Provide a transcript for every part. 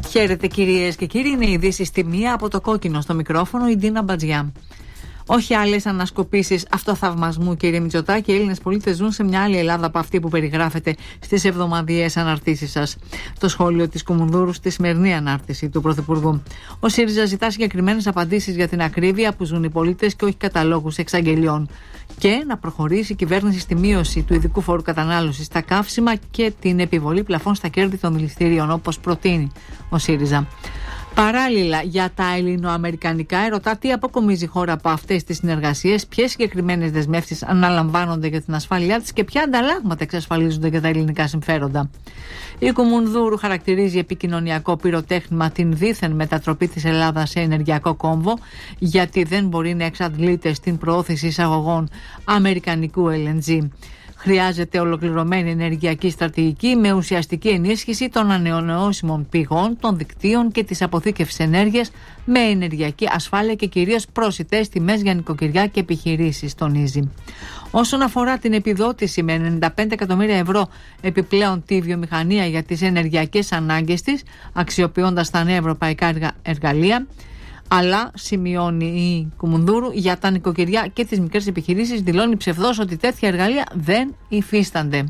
Χαίρετε κυρίες και κύριοι, είναι η ειδήσεις στη μία από το κόκκινο, στο μικρόφωνο η Ντίνα Μπατζιά. Όχι άλλες ανασκοπήσεις αυτοθαυμασμού, κύριε Μητσοτάκη. Οι Έλληνες πολίτες ζουν σε μια άλλη Ελλάδα από αυτή που περιγράφεται στις εβδομαδιαίες αναρτήσεις σας. Το σχόλιο της Κουμουνδούρου στη σημερινή ανάρτηση του Πρωθυπουργού. Ο ΣΥΡΙΖΑ ζητά συγκεκριμένες απαντήσεις για την ακρίβεια που ζουν οι πολίτες και όχι καταλόγους εξαγγελιών. Και να προχωρήσει η κυβέρνηση στη μείωση του ειδικού φόρου κατανάλωσης στα καύσιμα και την επιβολή πλαφών στα κέρδη των δηληστηρίων, όπως προτείνει ο ΣΥΡΙΖΑ. Παράλληλα, για τα ελληνοαμερικανικά ερωτά τι αποκομίζει η χώρα από αυτές τις συνεργασίες, ποιες συγκεκριμένες δεσμεύσεις αναλαμβάνονται για την ασφάλειά της και ποια ανταλλάγματα εξασφαλίζονται για τα ελληνικά συμφέροντα. Η Κουμουνδούρου χαρακτηρίζει επικοινωνιακό πυροτέχνημα την δίθεν μετατροπή της Ελλάδας σε ενεργειακό κόμβο, γιατί δεν μπορεί να εξαντλείται στην προώθηση εισαγωγών αμερικανικού LNG. Χρειάζεται ολοκληρωμένη ενεργειακή στρατηγική με ουσιαστική ενίσχυση των ανανεώσιμων πηγών, των δικτύων και της αποθήκευσης ενέργειας με ενεργειακή ασφάλεια και κυρίως προσιτές τιμές για νοικοκυριά και επιχειρήσεις, τονίζει. Όσον αφορά την επιδότηση με 95 εκατομμύρια ευρώ επιπλέον τη βιομηχανία για τις ενεργειακές ανάγκες της, αξιοποιώντας τα νέα ευρωπαϊκά εργαλεία, αλλά, σημειώνει η Κουμουνδούρου, για τα νοικοκυριά και τις μικρές επιχειρήσεις δηλώνει ψευδώς ότι τέτοια εργαλεία δεν υφίστανται.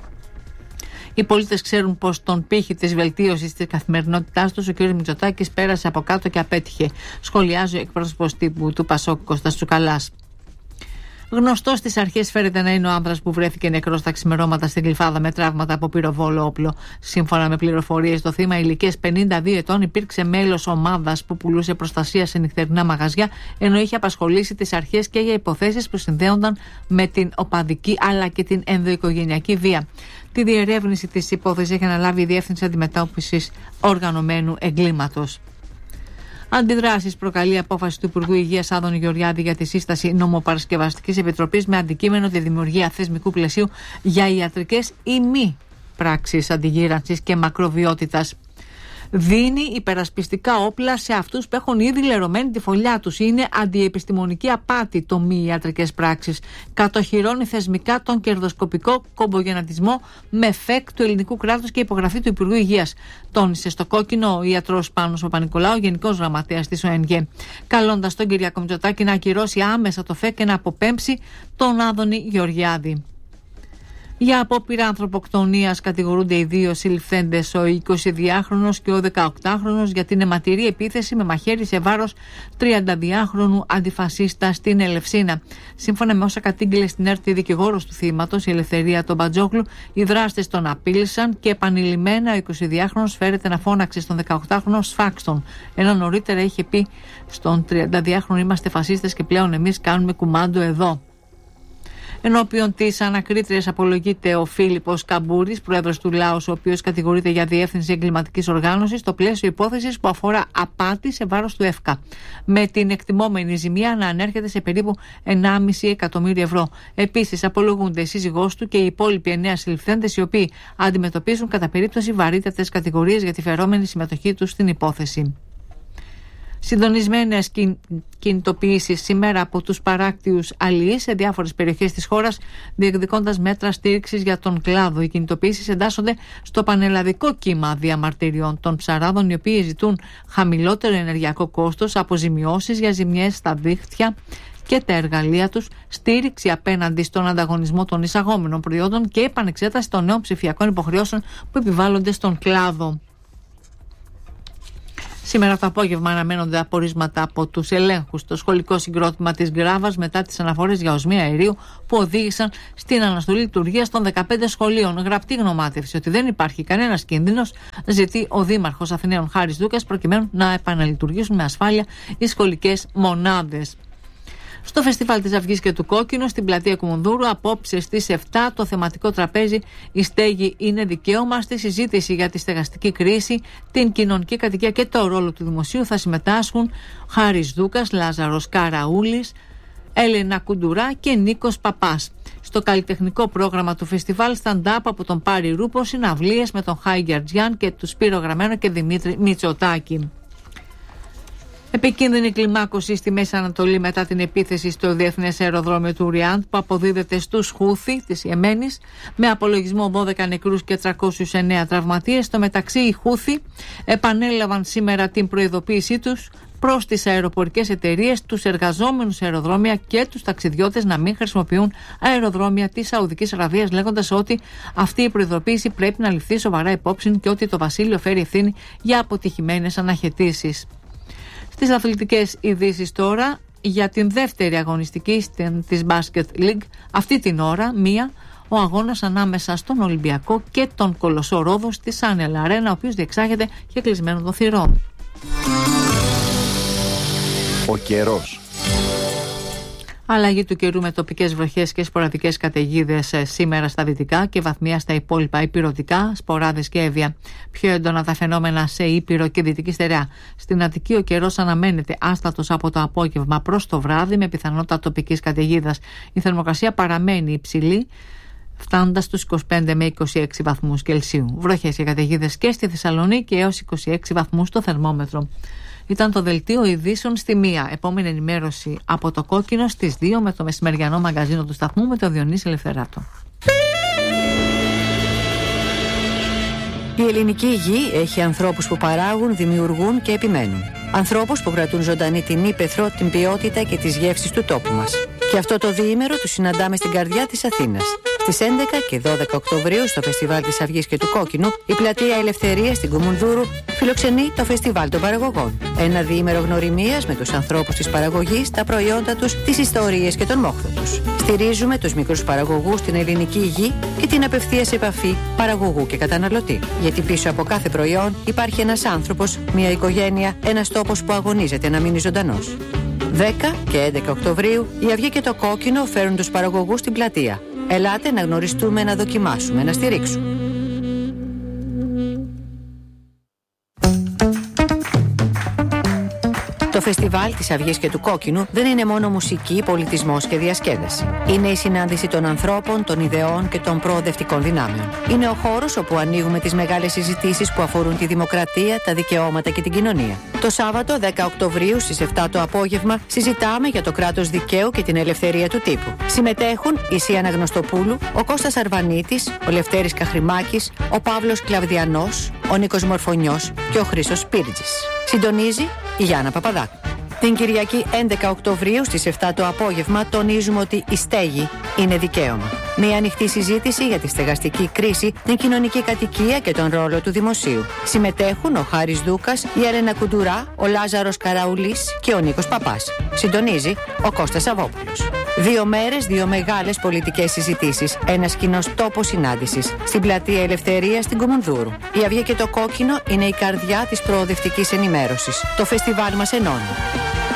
Οι πολίτες ξέρουν πως τον πύχη της βελτίωσης της καθημερινότητάς τους ο κ. Μητσοτάκης πέρασε από κάτω και απέτυχε, σχολιάζει ο εκπρόσωπος τύπου του Πασόκ Κώστας Τσουκαλάς. Γνωστός στις αρχές φέρεται να είναι ο άνδρας που βρέθηκε νεκρός στα ξημερώματα στην Γλυφάδα με τραύματα από πυροβόλο όπλο. Σύμφωνα με πληροφορίες, το θύμα ηλικίας 52 ετών υπήρξε μέλος ομάδας που πουλούσε προστασία σε νυχτερινά μαγαζιά, ενώ είχε απασχολήσει τις αρχές και για υποθέσεις που συνδέονταν με την οπαδική αλλά και την ενδοοικογενειακή βία. Τη διερεύνηση της υπόθεσης έχει αναλάβει η Διεύθυνση Αντιμετώπισης Οργανωμένου Εγκλήματος. Αντιδράσεις προκαλεί η απόφαση του Υπουργού Υγείας Άδωνη Γεωργιάδη για τη σύσταση νομοπαρασκευαστικής επιτροπής με αντικείμενο τη δημιουργία θεσμικού πλαισίου για ιατρικές ή μη πράξεις αντιγύρανσης και μακροβιότητας. Δίνει υπερασπιστικά όπλα σε αυτούς που έχουν ήδη λερωμένη τη φωλιά τους. Είναι αντιεπιστημονική απάτη το μη ιατρικές πράξεις. Κατοχυρώνει θεσμικά τον κερδοσκοπικό κομπογενατισμό με φεκ του ελληνικού κράτους και υπογραφή του Υπουργού Υγείας. Τόνισε στο κόκκινο ο ιατρός Πάνος Παπα-Νικολάου, γενικός γραμματέας της ΟΕΝΓΕ, καλώντας τον Κυριάκο Μητσοτάκη να ακυρώσει άμεσα το φεκ και να αποπέμψει τον Άδωνη Γεωργιάδη. Για απόπειρα ανθρωποκτονίας κατηγορούνται οι δύο συλληφθέντες, ο 22χρονος και ο 18χρονος, για την αιματηρή επίθεση με μαχαίρι σε βάρος 32χρονου αντιφασίστα στην Ελευσίνα. Σύμφωνα με όσα κατήγγειλε στην ΕΡΤ η δικηγόρος του θύματος, η Ελευθερία τον Μπατζόκλου, οι δράστες τον απείλησαν και επανειλημμένα ο 22χρονος φέρεται να φώναξε στον 18χρονο σφάξτον, ενώ νωρίτερα είχε πει στον 32χρονο «Είμαστε φασίστες και πλέον εμείς κάνουμε κουμάντο εδώ». Ενώπιον της ανακρίτριας απολογείται ο Φίλιππος Καμπούρης, πρόεδρος του Λάος, ο οποίος κατηγορείται για διεύθυνση εγκληματικής οργάνωσης στο πλαίσιο υπόθεσης που αφορά απάτη σε βάρος του ΕΦΚΑ, με την εκτιμόμενη ζημία να ανέρχεται σε περίπου 1,5 εκατομμύριο ευρώ. Επίσης, απολογούνται η σύζυγός του και οι υπόλοιποι 9 συλληφθέντες, οι οποίοι αντιμετωπίζουν κατά περίπτωση βαρύτατες κατηγορίες για τη φερόμενη συμμετοχή τους στην υπόθεση. Συντονισμένες κινητοποιήσεις σήμερα από τους παράκτιους αλληλείς σε διάφορες περιοχές της χώρας, διεκδικώντας μέτρα στήριξης για τον κλάδο. Οι κινητοποιήσεις εντάσσονται στο πανελλαδικό κύμα διαμαρτυριών των ψαράδων, οι οποίοι ζητούν χαμηλότερο ενεργειακό κόστος, αποζημιώσεις για ζημιές στα δίχτυα και τα εργαλεία τους, στήριξη απέναντι στον ανταγωνισμό των εισαγόμενων προϊόντων και επανεξέταση των νέων ψηφιακών υποχρεώσεων που επιβάλλονται στον κλάδο. Σήμερα το απόγευμα αναμένονται απορίσματα από τους ελέγχους στο σχολικό συγκρότημα της Γκράβας μετά τις αναφορές για οσμία αερίου που οδήγησαν στην αναστολή λειτουργίας των 15 σχολείων. Γραπτή γνωμάτευση ότι δεν υπάρχει κανένας κίνδυνος ζητεί ο Δήμαρχος Αθηναίων Χάρης Δούκας, προκειμένου να επαναλειτουργήσουν με ασφάλεια οι σχολικές μονάδες. Στο φεστιβάλ της Αυγής και του Κόκκινου στην πλατεία Κουμουνδούρου, απόψε στις 7 το θεματικό τραπέζι «Η στέγη είναι δικαίωμα». Στη συζήτηση για τη στεγαστική κρίση, την κοινωνική κατοικία και το ρόλο του δημοσίου θα συμμετάσχουν Χάρης Δούκας, Λάζαρος Καραούλης, Έλενα Κουντουρά και Νίκος Παπάς. Στο καλλιτεχνικό πρόγραμμα του φεστιβάλ, stand-up από τον Πάρη Ρούπο, συναυλίες με τον Χάι Γκερτζιάν και του Σπύρο Γραμμένο και Δημήτρη Μητσοτάκη. Επικίνδυνη κλιμάκωση στη Μέση Ανατολή μετά την επίθεση στο διεθνές αεροδρόμιο του Ριάντ που αποδίδεται στους Χούθι της Ιεμένης με απολογισμό 12 νεκρούς και 309 τραυματίες. Στο μεταξύ οι Χούθι επανέλαβαν σήμερα την προειδοποίησή τους προς τις αεροπορικές εταιρείες, τους εργαζόμενους σε αεροδρόμια και τους ταξιδιώτες να μην χρησιμοποιούν αεροδρόμια της Σαουδικής Αραβίας, λέγοντας ότι αυτή η προειδοποίηση πρέπει να ληφθεί σοβαρά υπόψη και ότι το Βασίλειο φέρει ευθύνη για αποτυχημένες αναχαιτήσεις. Στις αθλητικές ειδήσεις τώρα, για την δεύτερη αγωνιστική της Basket League, αυτή την ώρα, ο αγώνας ανάμεσα στον Ολυμπιακό και τον Κολοσσό Ρόδο στη Σάνελ Αρένα, ο οποίος διεξάγεται και κλεισμένο των θυρών. Ο καιρός. Αλλαγή του καιρού με τοπικές βροχές και σποραδικές καταιγίδες σήμερα στα δυτικά και βαθμία στα υπόλοιπα ηπειρωτικά, σποράδες και έβια. Πιο έντονα τα φαινόμενα σε Ήπειρο και Δυτική Στερεά. Στην Αττική ο καιρός αναμένεται άστατος από το απόγευμα προς το βράδυ με πιθανότητα τοπικής καταιγίδας. Η θερμοκρασία παραμένει υψηλή, φτάνοντας στους 25 με 26 βαθμούς Κελσίου. Βροχές και καταιγίδες και στη Θεσσαλονίκη έως 26 βαθμούς στο θερμόμετρο. Ήταν το δελτίο ειδήσεων στη 1. Επόμενη ενημέρωση από το Κόκκινο στις 2 με το μεσημεριανό μαγκαζίνο του σταθμού με τον Διονύση Ελευθεράτο. Η ελληνική γη έχει ανθρώπους που παράγουν, δημιουργούν και επιμένουν. Ανθρώπους που κρατούν ζωντανή την ύπαιθρο, την ποιότητα και τις γεύσεις του τόπου μας. Και αυτό το διήμερο τους συναντάμε στην καρδιά της Αθήνας. Στις 11 και 12 Οκτωβρίου στο Φεστιβάλ της Αυγής και του Κόκκινου, η Πλατεία Ελευθερίας στην Κουμουνδούρου φιλοξενεί το Φεστιβάλ των Παραγωγών. Ένα διήμερο γνωριμίας με τους ανθρώπους της παραγωγής, τα προϊόντα τους, τις ιστορίες και τον μόχθο τους. Στηρίζουμε τους μικρούς παραγωγούς στην ελληνική γη και την απευθείας επαφή παραγωγού και καταναλωτή. Γιατί πίσω από κάθε προϊόν υπάρχει ένας άνθρωπος, μια οικογένεια, ένας τόπος που αγωνίζεται να μείνει ζωντανός. 10 και 11 Οκτωβρίου η Αυγή και το Κόκκινο φέρουν τους παραγωγούς στην πλατεία. Ελάτε να γνωριστούμε, να δοκιμάσουμε, να στηρίξουμε. Το φεστιβάλ της Αυγής και του Κόκκινου δεν είναι μόνο μουσική, πολιτισμός και διασκέδαση. Είναι η συνάντηση των ανθρώπων, των ιδεών και των προοδευτικών δυνάμεων. Είναι ο χώρος όπου ανοίγουμε τις μεγάλες συζητήσεις που αφορούν τη δημοκρατία, τα δικαιώματα και την κοινωνία. Το Σάββατο 10 Οκτωβρίου στις 7 το απόγευμα συζητάμε για το κράτος δικαίου και την ελευθερία του τύπου. Συμμετέχουν η Σία Αναγνωστοπούλου, ο Κώστας Αρβανίτης, ο Λευτέρης Καχρημάκης, ο Παύλος Κλαβδιανός, ο Νίκος Μορφωνιός και ο Χρήστος Σπίρτζης. Συντονίζει η Γιάννα Παπαδάκου. Την Κυριακή 11 Οκτωβρίου στις 7 το απόγευμα τονίζουμε ότι η στέγη είναι δικαίωμα. Μια ανοιχτή συζήτηση για τη στεγαστική κρίση, την κοινωνική κατοικία και τον ρόλο του δημοσίου. Συμμετέχουν ο Χάρης Δούκας, η Έλενα Κουντουρά, ο Λάζαρος Καραουλής και ο Νίκος Παπάς. Συντονίζει ο Κώστας Σαββόπουλος. 2 μέρες, 2 μεγάλες πολιτικές συζητήσεις. Ένας κοινός τόπος συνάντησης στην Πλατεία Ελευθερίας στην Κουμουνδούρου. Η Αυγή και το Κόκκινο είναι η καρδιά της προοδευτικής ενημέρωσης. Το φεστιβάλ μας ενώνει.